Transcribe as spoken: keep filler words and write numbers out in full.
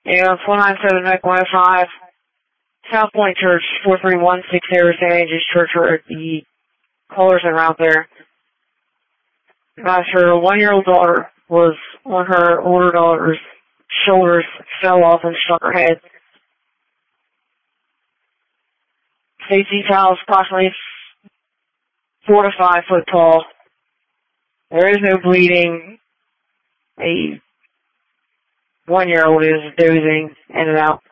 Yeah, four nine seven Mech one oh five. South Point Church, four three one six zero Saint Andrew's Church, where the callers are out there. Guys, her one-year-old daughter was on her older daughter's shoulders, fell off and struck her head. Safety towel is approximately four to five foot tall. There is no bleeding. A one-year-old is dozing in and out.